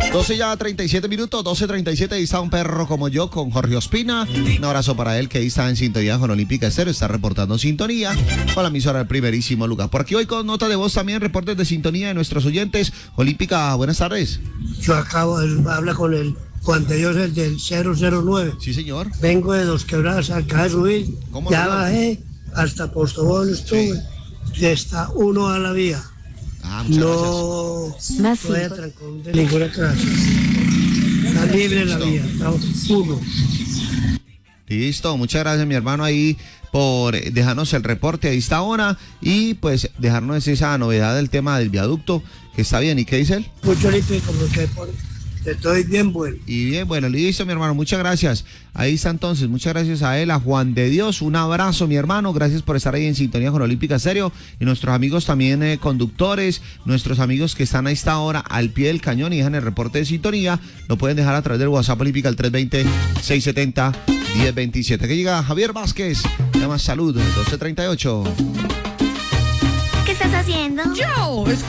12 ya 37 minutos, 12:37, ahí está un perro como yo con Jorge Ospina. Un abrazo para él que ahí está en sintonía con Olímpica Estéreo, está reportando sintonía con la emisora del primerísimo lugar. Por aquí hoy con nota de voz también, reportes de sintonía de nuestros oyentes. Olímpica, buenas tardes. Yo habla con el Juan de Dios, el del 009. Sí, señor. Vengo de Dos Quebradas, acá de subir. ¿Cómo Ya se llama? bajé hasta Postobón, estuve. Ya está uno a la vía. Muchas No Más voy a cinco. trancón de ninguna clase. Está libre la vía. Está uno. Listo, muchas gracias mi hermano ahí por dejarnos el reporte a esta hora y pues dejarnos esa novedad del tema del viaducto, que está bien. ¿Y qué dice él? Mucho limpio como que estoy bien bueno. Y bien, bueno, listo mi hermano, muchas gracias. Ahí está entonces, muchas gracias a él, a Juan de Dios, un abrazo mi hermano, gracias por estar ahí en sintonía con Olímpica Estéreo y nuestros amigos también conductores, nuestros amigos que están a esta hora al pie del cañón y dejan el reporte de sintonía, lo pueden dejar a través del WhatsApp Olímpica al 320-670-1027. Que llega Javier Vázquez, llama Salud, 12:38. ¿Qué estás haciendo? Yo,